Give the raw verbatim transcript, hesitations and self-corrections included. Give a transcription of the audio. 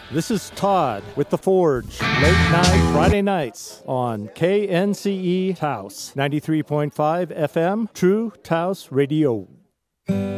This is Todd with The Forge, late night Friday nights on K N C E Taos, ninety-three point five F M, True Taos Radio.